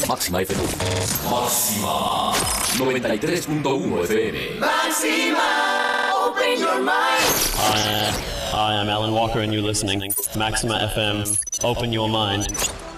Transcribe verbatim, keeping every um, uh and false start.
Máxima F M. Máxima noventa y tres punto uno F M. Máxima, open your mind. Hi, hi, I'm Alan Walker and you're listening. Maxima F M, open your mind.